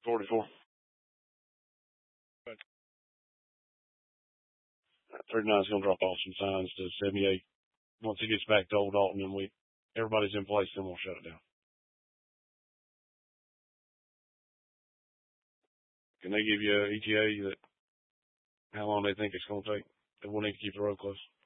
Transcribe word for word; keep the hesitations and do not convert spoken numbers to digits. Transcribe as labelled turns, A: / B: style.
A: forty-four.
B: But
A: thirty-nine is going to drop off some signs to seventy-eight. Once it gets back to Old Dalton and we everybody's in place, then we'll shut it down. Can they give you a E T A that how long they think it's going to take? They will need to keep the road closed.